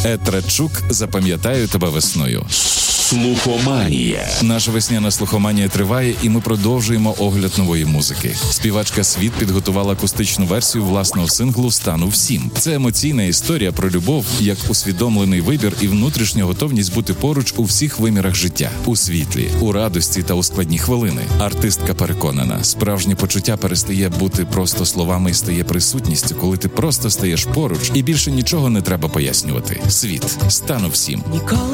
Етрачук «Запам'ятаю тебе весною». Слухоманія. Наша весняна слухоманія триває, і ми продовжуємо огляд нової музики. Співачка Світ підготувала акустичну версію власного синглу «Стану всім». Це емоційна історія про любов, як усвідомлений вибір і внутрішню готовність бути поруч у всіх вимірах життя. У світлі, у радості та у складні хвилини. Артистка переконана, справжнє почуття перестає бути просто словами і стає присутністю, коли ти просто стаєш поруч і більше нічого не треба пояснювати. Світ. «Стану всім». Ніколи